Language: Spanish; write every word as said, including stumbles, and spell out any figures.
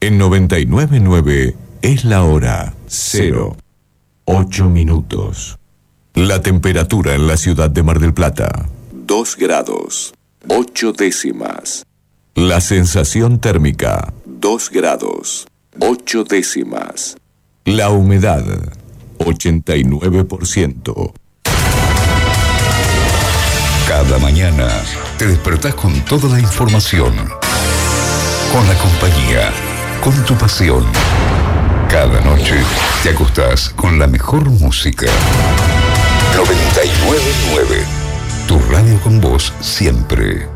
En noventa y nueve punto nueve es la hora cero, ocho minutos. La temperatura en la ciudad de Mar del Plata, dos grados, ocho décimas. La sensación térmica, dos grados, ocho décimas. La humedad, ochenta y nueve por ciento. Cada mañana te despertás con toda la información, con la compañía, con tu pasión. Cada noche te acostás con la mejor música. noventa y nueve punto nueve, tu radio con vos siempre.